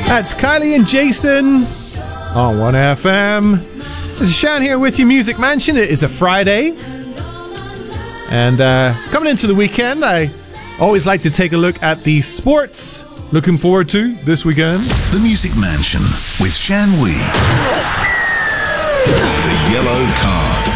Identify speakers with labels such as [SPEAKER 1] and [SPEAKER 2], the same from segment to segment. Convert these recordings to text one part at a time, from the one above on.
[SPEAKER 1] That's Kylie and Jason on 1FM. This is Shan here with you, Music Mansion. It is a Friday. And coming into the weekend, I always like to take a look at the sports. Looking forward to this weekend.
[SPEAKER 2] The Music Mansion with Shan Wee. The yellow card.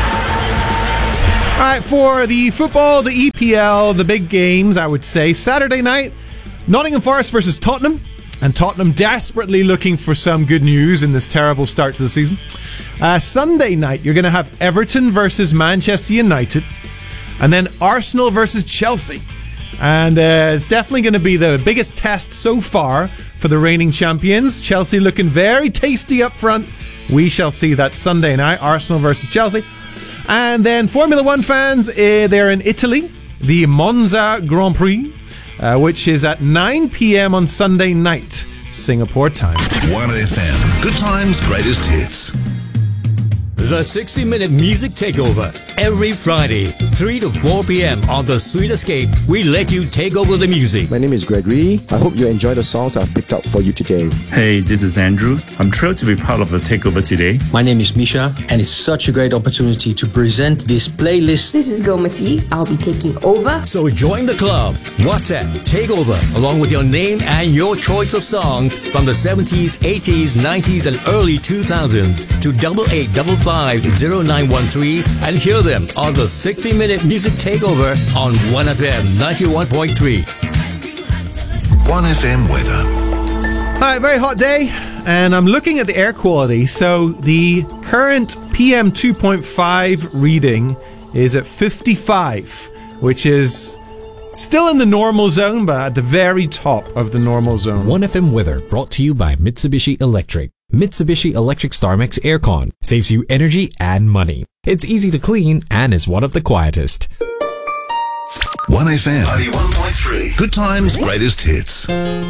[SPEAKER 1] All right, for the football, the EPL, the big games, I would say. Saturday night, Nottingham Forest versus Tottenham. And Tottenham desperately looking for some good news in this terrible start to the season. Sunday night, you're going to have Everton versus Manchester United. And then Arsenal versus Chelsea. And it's definitely going to be the biggest test so far for the reigning champions. Chelsea looking very tasty up front. We shall see that Sunday night, Arsenal versus Chelsea. And then Formula One fans, they're in Italy. The Monza Grand Prix. Which is at 9 p.m. on Sunday night, Singapore time.
[SPEAKER 2] 1FM. Good times, greatest hits.
[SPEAKER 3] The 60-minute music takeover. Every Friday, 3 to 4 p.m. on The Sweet Escape, we let you take over the music.
[SPEAKER 4] My name is Gregory. I hope you enjoy the songs I've picked up for you today.
[SPEAKER 5] Hey, this is Andrew. I'm thrilled to be part of the takeover today.
[SPEAKER 6] My name is Misha, and it's such a great opportunity to present this playlist.
[SPEAKER 7] This is Gomati. I'll be taking over.
[SPEAKER 3] So join the club. WhatsApp Takeover, along with your name and your choice of songs from the 70s, 80s, 90s, and early 2000s to 88550913 and hear them on the 60-minute music takeover on 1FM 91.3.
[SPEAKER 2] 1FM weather.
[SPEAKER 1] All right, very hot day, and I'm looking at the air quality. So the current PM 2.5 reading is at 55, which is still in the normal zone, but at the very top of the normal zone.
[SPEAKER 8] 1FM weather brought to you by Mitsubishi Electric. Mitsubishi Electric StarMax Aircon saves you energy and money. It's easy to clean and is one of the quietest.
[SPEAKER 2] 1FM 91.3. Good times, greatest hits.